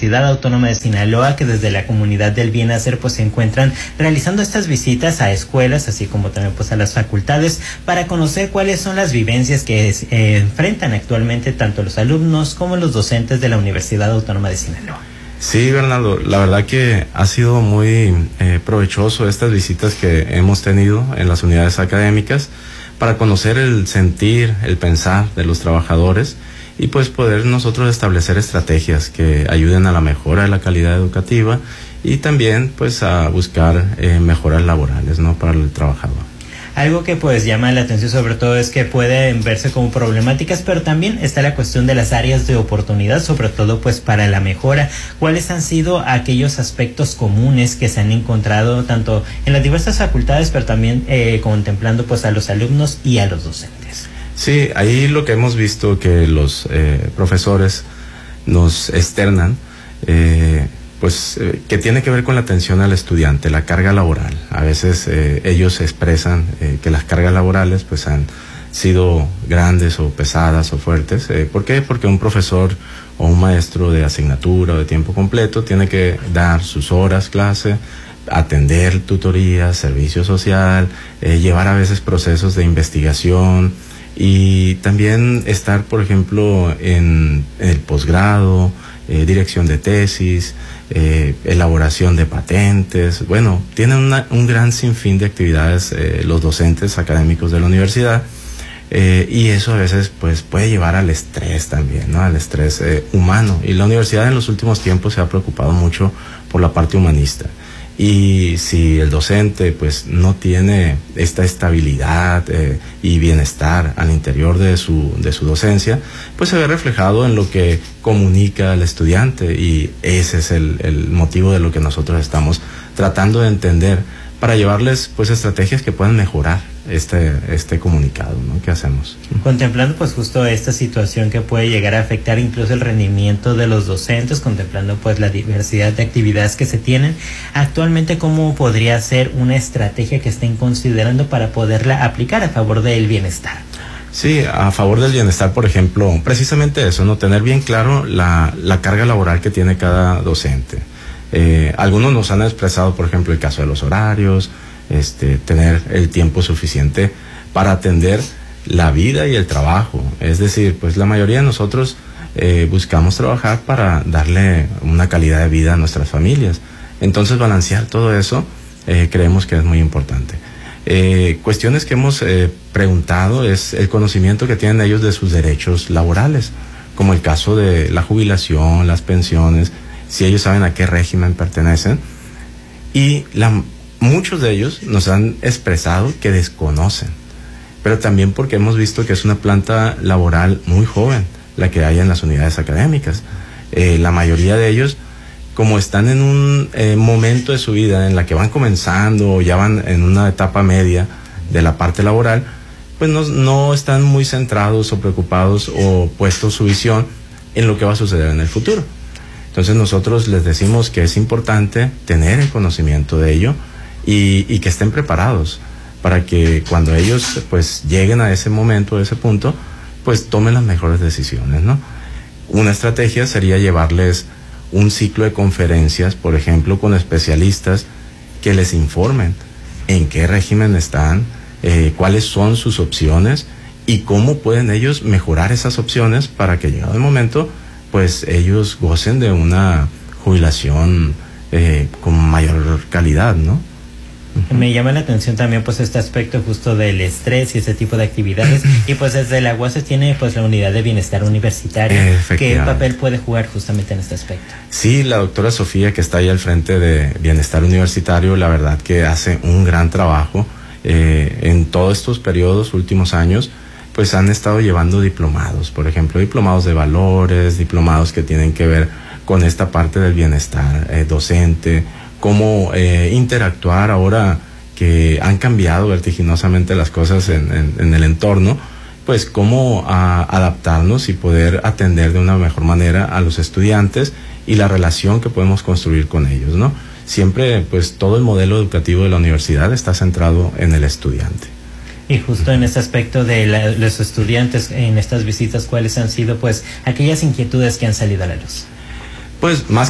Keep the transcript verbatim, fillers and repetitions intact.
Universidad Autónoma de Sinaloa, que desde la comunidad del Bienacer pues se encuentran realizando estas visitas a escuelas, así como también pues a las facultades, para conocer cuáles son las vivencias que eh, enfrentan actualmente tanto los alumnos como los docentes de la Universidad Autónoma de Sinaloa. Sí, Bernardo, la verdad que ha sido muy eh, provechoso estas visitas que hemos tenido en las unidades académicas para conocer el sentir, el pensar de los trabajadores y pues poder nosotros establecer estrategias que ayuden a la mejora de la calidad educativa y también pues a buscar eh, mejoras laborales, ¿no?, para el trabajador. Algo que pues llama la atención sobre todo es que pueden verse como problemáticas, pero también está la cuestión de las áreas de oportunidad, sobre todo pues para la mejora. ¿Cuáles han sido aquellos aspectos comunes que se han encontrado tanto en las diversas facultades, pero también eh, contemplando pues a los alumnos y a los docentes? Sí, ahí lo que hemos visto que los eh, profesores nos externan, eh, pues eh, que tiene que ver con la atención al estudiante, la carga laboral. A veces eh, ellos expresan eh, que las cargas laborales pues han sido grandes o pesadas o fuertes. Eh, ¿Por qué? Porque un profesor o un maestro de asignatura o de tiempo completo tiene que dar sus horas clase, atender tutorías, servicio social, eh, llevar a veces procesos de investigación y también estar, por ejemplo, en, en el posgrado, eh, dirección de tesis, eh, elaboración de patentes. Bueno, tienen una, un gran sinfín de actividades eh, los docentes académicos de la universidad, eh, y eso a veces pues puede llevar al estrés también, ¿no?, al estrés eh, humano, y la universidad en los últimos tiempos se ha preocupado mucho por la parte humanista. Y si el docente pues no tiene esta estabilidad eh, y bienestar al interior de su, de su docencia, pues se ve reflejado en lo que comunica al estudiante, y ese es el, el motivo de lo que nosotros estamos tratando de entender para llevarles pues estrategias que puedan mejorar este este comunicado, ¿no?, que hacemos. Contemplando pues justo esta situación que puede llegar a afectar incluso el rendimiento de los docentes, contemplando pues la diversidad de actividades que se tienen actualmente, ¿cómo podría ser una estrategia que estén considerando para poderla aplicar a favor del bienestar? Sí, a favor del bienestar, por ejemplo, precisamente eso, ¿no?, tener bien claro la, la carga laboral que tiene cada docente. Eh, algunos nos han expresado, por ejemplo, el caso de los horarios, este, tener el tiempo suficiente para atender la vida y el trabajo. Es decir, pues la mayoría de nosotros eh, buscamos trabajar para darle una calidad de vida a nuestras familias. Entonces, balancear todo eso eh, creemos que es muy importante. Eh, cuestiones que hemos eh, preguntado es el conocimiento que tienen ellos de sus derechos laborales, como el caso de la jubilación, las pensiones, si ellos saben a qué régimen pertenecen, y la, muchos de ellos nos han expresado que desconocen, pero también porque hemos visto que es una planta laboral muy joven la que hay en las unidades académicas. Eh, la mayoría de ellos, como están en un eh, momento de su vida en la que van comenzando o ya van en una etapa media de la parte laboral, pues no, no están muy centrados o preocupados o puestos su visión en lo que va a suceder en el futuro. Entonces nosotros les decimos que es importante tener el conocimiento de ello y, y que estén preparados para que cuando ellos pues lleguen a ese momento, a ese punto, pues tomen las mejores decisiones, ¿no? Una estrategia sería llevarles un ciclo de conferencias, por ejemplo, con especialistas que les informen en qué régimen están, eh, cuáles son sus opciones y cómo pueden ellos mejorar esas opciones para que llegado el momento pues ellos gocen de una jubilación eh, con mayor calidad, ¿no? Uh-huh. Me llama la atención también pues este aspecto justo del estrés y ese tipo de actividades, y pues desde la U A S tiene pues la unidad de bienestar universitario. ¿Qué papel puede jugar justamente en este aspecto? Sí, la doctora Sofía, que está ahí al frente de bienestar universitario, la verdad que hace un gran trabajo eh, en todos estos periodos, últimos años. Pues han estado llevando diplomados, por ejemplo, diplomados de valores, diplomados que tienen que ver con esta parte del bienestar eh, docente, cómo eh, interactuar ahora que han cambiado vertiginosamente las cosas en, en, en el entorno, pues cómo a, adaptarnos y poder atender de una mejor manera a los estudiantes y la relación que podemos construir con ellos, ¿no? Siempre, pues todo el modelo educativo de la universidad está centrado en el estudiante. Y justo en este aspecto de la, los estudiantes en estas visitas, ¿cuáles han sido pues aquellas inquietudes que han salido a la luz? Pues más